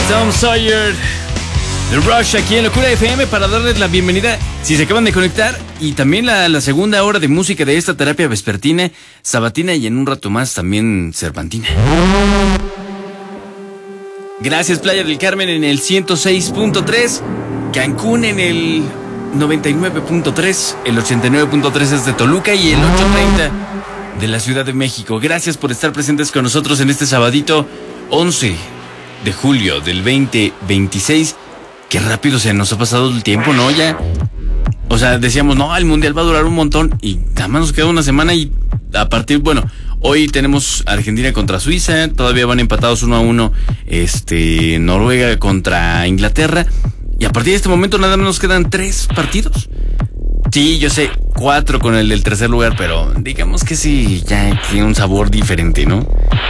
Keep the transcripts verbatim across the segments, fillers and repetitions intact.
Tom Sawyer, The Rush, aquí en Locura F M, para darles la bienvenida si se acaban de conectar, y también la, la segunda hora de música de esta terapia vespertina, sabatina y en un rato más también cervantina. Gracias, Playa del Carmen en el ciento seis punto tres, Cancún en el noventa y nueve punto tres, el ochenta y nueve punto tres es de Toluca y el ochocientos treinta de la Ciudad de México. Gracias por estar presentes con nosotros en este sabadito once de julio del veinte veintiséis. Qué rápido se nos ha pasado el tiempo, ¿no? Ya, o sea, decíamos, no, el mundial va a durar un montón y nada más nos queda una semana. Y a partir, bueno, hoy tenemos Argentina contra Suiza, todavía van empatados uno a uno, este, Noruega contra Inglaterra, y a partir de este momento nada más nos quedan tres partidos. Sí, yo sé, cuatro con el del tercer lugar, pero digamos que sí, ya tiene un sabor diferente, ¿no?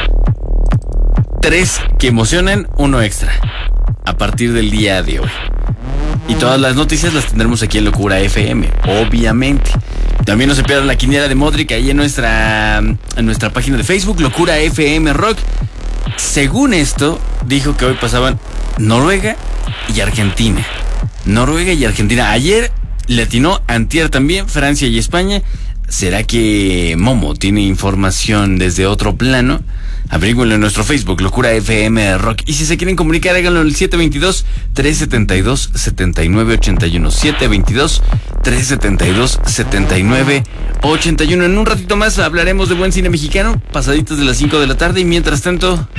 Tres que emocionan, uno extra a partir del día de hoy. Y todas las noticias las tendremos aquí en Locura F M, obviamente. También no se pierdan la quiniela de Modric ahí en nuestra, en nuestra página de Facebook, Locura F M Rock. Según esto, dijo que hoy pasaban Noruega y Argentina. Noruega y Argentina. Ayer le atinó, antier también, Francia y España. ¿Será que Momo tiene información desde otro plano? Abríguenlo en nuestro Facebook, Locura F M Rock. Y si se quieren comunicar, háganlo en el siete dos dos, tres siete dos, siete nueve ocho uno. siete dos dos, tres siete dos, siete nueve ocho uno. En un ratito más hablaremos de buen cine mexicano, pasaditas de las cinco de la tarde. Y mientras tanto,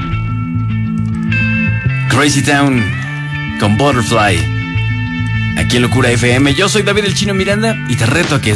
Crazy Town con Butterfly, aquí en Locura F M. Yo soy David el Chino Miranda y te reto a que